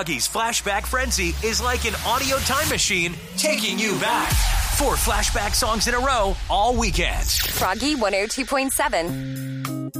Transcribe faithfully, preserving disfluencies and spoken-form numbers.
Froggy's Flashback Frenzy is like an audio time machine taking you back. Four flashback songs in a row all weekend. Froggy one oh two point seven.